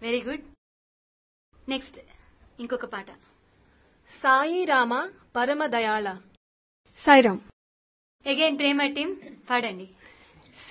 Very good. Next ఇంకొక పాట. సాయి రామ పరమ దయాళ. సాయిరామ్. అగైన్ ప్రేమ టీమ్ పాడండి.